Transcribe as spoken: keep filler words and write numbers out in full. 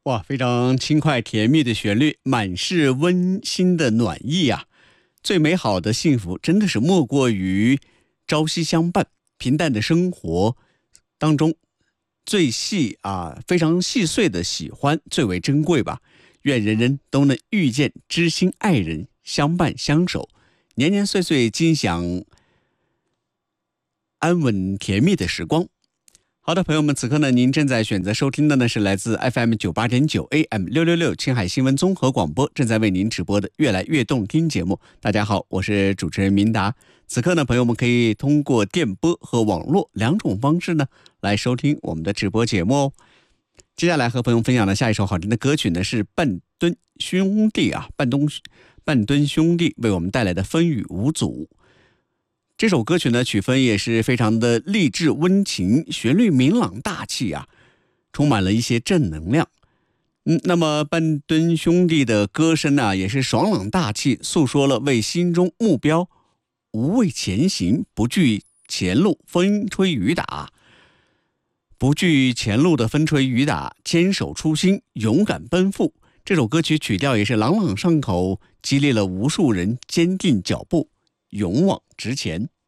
哇，非常轻快甜蜜的旋律，满是温馨的暖意啊！最美好的幸福，真的是莫过于朝夕相伴。平淡的生活当中，最细啊，非常细碎的喜欢最为珍贵吧。愿人人都能遇见知心爱人，相伴相守，年年岁岁尽享安稳甜蜜的时光。好的，朋友们，此刻呢，您正在选择收听的呢是来自 F M 九八点九 A M 六六六青海新闻综合广播正在为您直播的越来越动听节目。大家好，我是主持人明达。此刻呢，朋友们可以通过电波和网络两种方式呢来收听我们的直播节目哦。接下来和朋友们分享的下一首好听的歌曲呢是半吨兄弟啊，半吨半吨兄弟为我们带来的风雨无阻。这首歌曲呢，曲风也是非常的励志温情，旋律明朗大气啊，充满了一些正能量。嗯，那么半吨兄弟的歌声呢，也是爽朗大气，诉说了为心中目标无畏前行，不惧前路风吹雨打，不惧前路的风吹雨打，坚守初心，勇敢奔赴。这首歌曲曲调也是朗朗上口，激励了无数人坚定脚步，勇往直前。